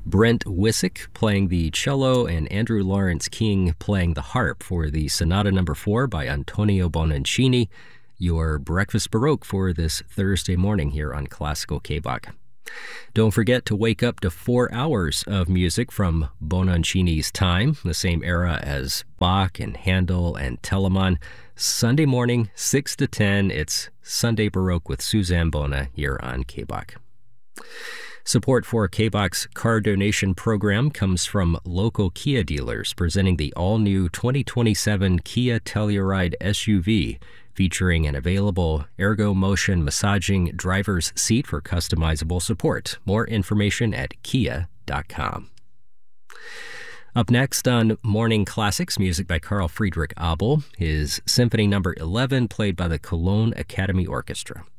Brent Wisik playing the cello, and Andrew Lawrence King playing the harp for the Sonata No. 4 by Antonio Bononcini, your Breakfast Baroque for this Thursday morning here on Classical K-Bach. Don't forget to wake up to 4 hours of music from Bononcini's time, the same era as Bach and Handel and Telemann. Sunday morning, 6 to 10, it's Sunday Baroque with Suzanne Bona here on K-Bach. Support for K-Bach's car donation program comes from local Kia dealers presenting the all-new 2027 Kia Telluride SUV, featuring an available Ergo Motion massaging driver's seat for customizable support. More information at kia.com. Up next on Morning Classics, music by Carl Friedrich Abel, his Symphony No. 11 played by the Cologne Academy Orchestra.